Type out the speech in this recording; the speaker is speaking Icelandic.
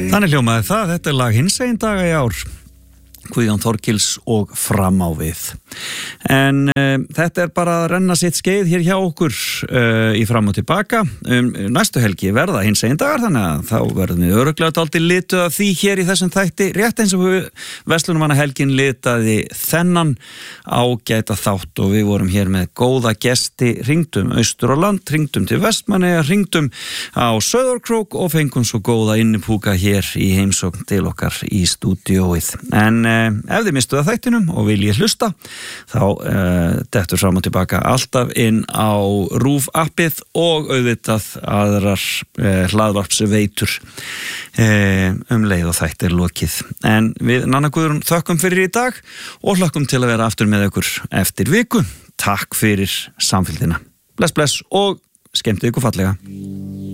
Þannig hljómaði það, þetta lag hinsegin daga í ár, Guðjón Þorkils og Fram á við. En þetta bara að renna sitt skeið hér hjá okkur í Fram og tilbaka. Næstu helgi verða hinsegin dagar, þannig að þá verðum við örugglega dálítið lituð af því hér í þessum þætti, rétt eins og Verslunarmannahelgin litaði þennan ágæta þátt og við vorum hér með góða gesti, hringdum austur á land, hringdum til Vestmannaeyja, hringdum á Sauðárkrók og fengum svo góða innipúka hér í heimsókn til okkar í stúdíóið. En ef þið mistuð að þættinum og viljið hlusta, þá dettur Fram og tilbaka alltaf inn á RÚV appið og auðvitað aðrar hlaðvarpsveitur leið og þættir lokið. En við Nanna Guðrún þökkum fyrir í dag og hlökkum til að vera aftur með ykkur eftir viku. Takk fyrir samfylgdina. Bless, bless og skemmtið ykkur fallega.